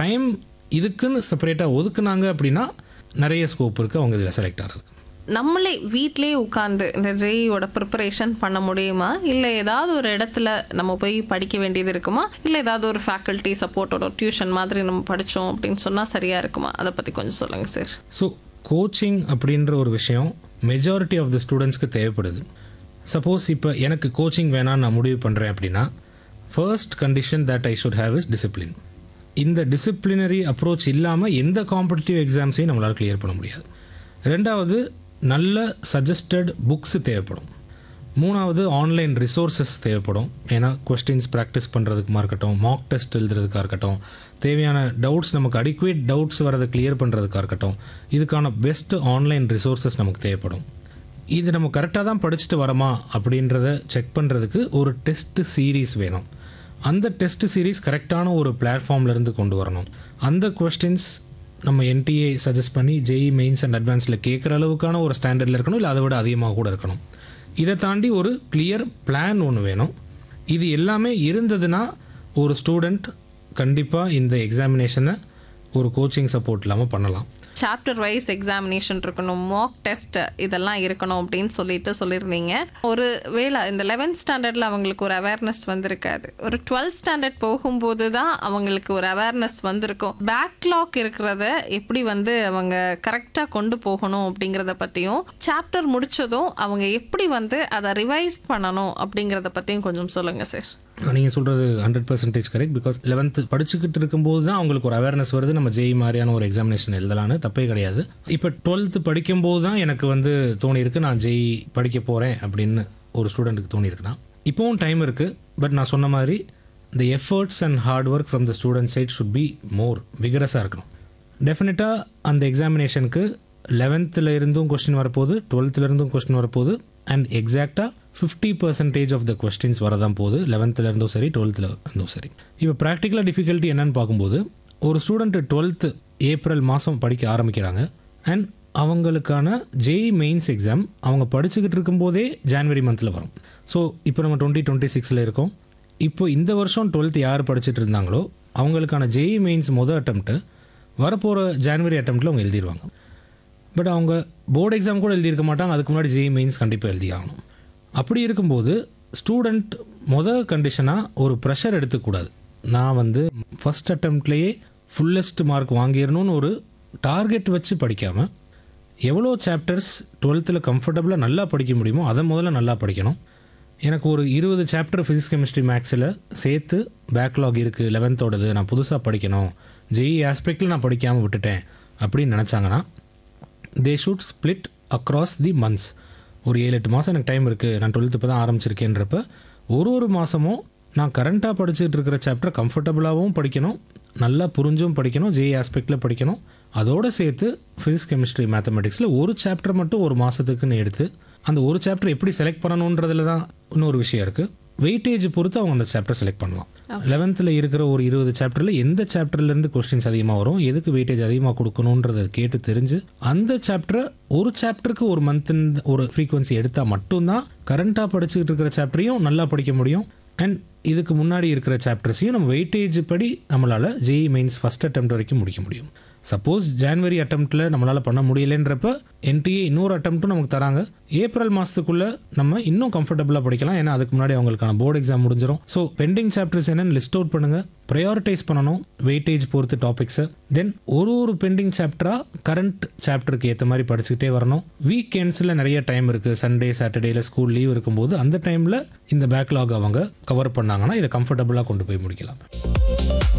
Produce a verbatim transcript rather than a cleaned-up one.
Time இதுக்குன்னு செப்பரேட்டாக ஒதுக்குனாங்க அப்படின்னா நிறைய ஸ்கோப் இருக்குது அவங்க இதில் செலக்ட் ஆகிறதுக்கு. நம்மளே வீட்டிலே உட்காந்து இந்த ஜேஇயோட ப்ரிப்பரேஷன் பண்ண முடியுமா, இல்லை ஏதாவது ஒரு இடத்துல நம்ம போய் படிக்க வேண்டியது இருக்குமா, இல்லை ஏதாவது ஒரு ஃபேக்கல்ட்டி சப்போர்ட்டோட டியூஷன் மாதிரி நம்ம படித்தோம் அப்படின்னு சொன்னால் சரியாக இருக்குமா? அதை பற்றி கொஞ்சம் சொல்லுங்கள் சார். ஸோ கோச்சிங் அப்படின்ற ஒரு விஷயம் மெஜாரிட்டி ஆஃப் த ஸ்டூடெண்ட்ஸ்க்கு தேவைப்படுது. சப்போஸ் இப்போ எனக்கு கோச்சிங் வேணான்னு நான் முடிவு பண்ணுறேன் அப்படின்னா first condition that I should have is discipline. இந்த டிசிப்ளினரி அப்ரோச் இல்லாமல் எந்த காம்படிட்டிவ் எக்ஸாம்ஸையும் நம்மளால் கிளியர் பண்ண முடியாது. ரெண்டாவது, நல்ல சஜஸ்டட் புக்ஸு தேவைப்படும். மூணாவது, ஆன்லைன் ரிசோர்ஸஸ் தேவைப்படும். ஏன்னா கொஸ்டின்ஸ் ப்ராக்டிஸ் பண்ணுறதுக்குமா இருக்கட்டும், மாக் டெஸ்ட் எழுதுறதுக்காக இருக்கட்டும், தேவையான டவுட்ஸ் நமக்கு அடிக்குவேட் டவுட்ஸ் வரதை கிளியர் பண்ணுறதுக்காக இருக்கட்டும், இதுக்கான பெஸ்ட் ஆன்லைன் ரிசோர்ஸஸ் நமக்கு தேவைப்படும். இது நம்ம கரெக்டாக தான் படிச்சுட்டு வரமா அப்படின்றத செக் பண்ணுறதுக்கு ஒரு டெஸ்ட் சீரீஸ் வேணும். அந்த டெஸ்ட் சீரீஸ் கரெக்டான ஒரு பிளாட்ஃபார்ம்லேருந்து கொண்டு வரணும். அந்த கொஸ்டின்ஸ் நம்ம என்டிஏ சஜஸ்ட் பண்ணி ஜேஇ மெயின்ஸ் அண்ட் அட்வான்ஸில் கேட்குற அளவுக்கான ஒரு ஸ்டாண்டர்டில் இருக்கணும், இல்லை அதை விட அதிகமாக கூட இருக்கணும். இதை தாண்டி ஒரு கிளியர் பிளான் ஒன்று வேணும். இது எல்லாமே இருந்ததுன்னா ஒரு ஸ்டூடெண்ட் கண்டிப்பாக இந்த எக்ஸாமினேஷனை ஒரு கோச்சிங் சப்போர்ட் இல்லாமல் பண்ணலாம். சாப்டர் வைஸ் எக்ஸாமினேஷன் இருக்கணும், மாக் டெஸ்ட் இதெல்லாம் இருக்கணும் அப்படின்னு சொல்லிட்டு சொல்லியிருந்தீங்க. ஒரு வேளை இந்த லெவன்த் ஸ்டாண்டர்டில் அவங்களுக்கு ஒரு அவேர்னஸ் வந்திருக்காது, ஒரு டுவெல்த் ஸ்டாண்டர்ட் போகும்போது தான் அவங்களுக்கு ஒரு அவேர்னஸ் வந்திருக்கும். பேக்லாக் இருக்கிறத எப்படி வந்து அவங்க கரெக்டாக கொண்டு போகணும் அப்படிங்கிறத பற்றியும், சாப்டர் முடித்ததும் அவங்க எப்படி வந்து அதை ரிவைஸ் பண்ணணும் அப்படிங்கிறத பற்றியும் கொஞ்சம் சொல்லுங்கள் சார். நீங்கள் சொல்கிறது hundred percentage correct. Because eleventh படிச்சுக்கிட்டு இருக்கும்போது தான் அவங்களுக்கு ஒரு அவேர்னஸ் வருது, நம்ம ஜேஇ மாதிரியான ஒரு எக்ஸாமினேஷன் எழுதலான்னு. தப்பே கிடையாது. இப்போ டுவெல்த்து படிக்கும்போது தான் எனக்கு வந்து தோணியிருக்கு நான் ஜேஇ படிக்க போகிறேன் அப்படின்னு ஒரு ஸ்டூடெண்ட்டுக்கு தோணியிருக்குன்னா இப்போவும் டைம் இருக்குது. பட் நான் சொன்ன மாதிரி the efforts and hard work from the student side should be more விகரஸாக இருக்கணும். டெஃபினட்டாக அந்த எக்ஸாமினேஷனுக்கு லெவன்த்தில் இருந்தும் கொஸ்டின் வரப்போகுது, டுவெல்த்தில் இருந்தும் கொஸ்டின் வரப்போகுது. அண்ட் எக்ஸாக்டாக fifty percentage of the questions வரதான் போகுது, லெவன்த்தில் இருந்தும் சரி டுவெல்த்தில் இருந்தும் சரி. இப்போ ப்ராக்டிக்கலாக டிஃபிகல்ட்டி என்னன்னு பார்க்கும்போது, ஒரு ஸ்டூடெண்ட்டு டுவெல்த்து ஏப்ரல் மாதம் படிக்க ஆரம்பிக்கிறாங்க. அண்ட் அவங்களுக்கான ஜேஇ மெயின்ஸ் எக்ஸாம் அவங்க படிச்சுக்கிட்டு இருக்கும்போதே ஜான்வரி மந்தில் வரும். ஸோ இப்போ நம்ம டுவெண்ட்டி டுவெண்ட்டி சிக்ஸில் இருக்கோம். இப்போ இந்த வருஷம் டுவெல்த் யார் படிச்சுட்டு இருந்தாங்களோ அவங்களுக்கான ஜேஇ மெயின்ஸ் மொதல் அட்டம்ப்ட்டு வரப்போகிற ஜான்வரி அட்டம்ப்ட்டில் அவங்க எழுதிடுவாங்க. பட் அவங்க போர்டு எக்ஸாம் கூட எழுதியிருக்க மாட்டாங்க, அதுக்கு முன்னாடி ஜேஇ மெயின்ஸ் கண்டிப்பாக எழுதி ஆகணும். அப்படி இருக்கும்போது ஸ்டூடெண்ட் மொதல் கண்டிஷனாக ஒரு ப்ரெஷர் எடுத்துக்கூடாது. நான் வந்து ஃபஸ்ட் அட்டம்ப்ட்லேயே ஃபுல்லஸ்ட் மார்க் வாங்கிடணும்னு ஒரு டார்கெட் வச்சு படிக்காமல், எவ்வளோ சாப்டர்ஸ் டுவெல்த்தில் கம்ஃபர்டபுளாக நல்லா படிக்க முடியுமோ அதை முதல்ல நல்லா படிக்கணும். எனக்கு ஒரு இருபது சாப்டர் ஃபிசிக்ஸ் கெமிஸ்ட்ரி மேக்ஸில் சேர்த்து பேக்லாக் இருக்குது லெவன்த்தோடது, நான் புதுசாக படிக்கணும், ஜேஇ ஆஸ்பெக்டில் நான் படிக்காமல் விட்டுட்டேன் அப்படின்னு நினச்சாங்கன்னா they should split across the months. ஒரு ஏழு எட்டு மாதம் எனக்கு டைம் இருக்குது, நான் டுவெல்த்து இப்போ தான் ஆரம்பிச்சிருக்கேன்றப்ப ஒரு ஒரு மாதமும் நான் கரண்ட்டாக படிச்சுட்டு இருக்கிற சாப்டர் கம்ஃபர்டபுளாகவும் படிக்கணும், நல்லா புரிஞ்சும் படிக்கணும், ஜேஇ ஆஸ்பெக்டில் படிக்கணும். அதோடு சேர்த்து ஃபிசிக்ஸ் கெமிஸ்ட்ரி மேத்தமெட்டிக்ஸில் ஒரு சாப்டர் மட்டும் ஒரு மாதத்துக்குன்னு எடுத்து அந்த ஒரு சாப்டர் எப்படி செலக்ட் பண்ணணுன்றதுல தான் இன்னொரு விஷயம் இருக்குது. வெயிட்டேஜ் பொறுத்து அவங்க அந்த சாப்டர் செலக்ட் பண்ணலாம். லெவன்த்தில் இருக்கிற ஒரு இருபது சாப்டரில் எந்த சாப்டர்லேருந்து கொஸ்டின்ஸ் அதிகமாக வரும், எதுக்கு வெயிட்டேஜ் அதிகமாக கொடுக்கணுன்றதை கேட்டு தெரிஞ்சு அந்த சாப்டரை ஒரு சாப்டருக்கு ஒரு மந்த் ஒரு ஃப்ரீக்வன்சி எடுத்தால் மட்டும்தான் கரண்ட்டாக படிச்சுக்கிட்டு இருக்கிற சாப்டரையும் நல்லா படிக்க முடியும். அண்ட் இதுக்கு முன்னாடி இருக்கிற சாப்டர்ஸையும் நம்ம வெயிட்டேஜ் படி நம்மளால் ஜேஇ மெயின்ஸ் ஃபஸ்ட் அட்டெம்ப்ட் வரைக்கும் முடிக்க முடியும். சப்போஸ் ஜான்வரி அட்டெம்ப்டில் நம்மளால் பண்ண முடியலைன்றப்ப என்டிஏ இன்னொரு அட்டெம்ப்ட்டும் நமக்கு தராங்க. ஏப்ரல் மாதத்துக்குள்ளே நம்ம இன்னும் கம்ஃபர்டபுளாக படிக்கலாம், ஏன்னா அதுக்கு முன்னாடி அவங்களுக்கான போர்டு எக்ஸாம் முடிஞ்சிடும். ஸோ பெண்டிங் சாப்டர்ஸ் என்னென்னு லிஸ்ட் அவுட் பண்ணுங்கள், ப்ரையாரிட்டைஸ் பண்ணணும் வெயிட்டேஜ் பொறுத்து டாபிக்ஸை. தென் ஒரு ஒரு பெண்டிங் சாப்டராக கரண்ட் சாப்டருக்கு ஏற்ற மாதிரி படிச்சுக்கிட்டே வரணும். வீக்கெண்ட்ஸில் நிறைய டைம் இருக்குது, சண்டே சாட்டர்டேயில் ஸ்கூல் லீவ் இருக்கும்போது அந்த டைமில் இந்த பேக்லாக் அவங்க கவர் பண்ணாங்கன்னா இதை கம்ஃபர்டபுளாக கொண்டு போய் முடிக்கலாம்.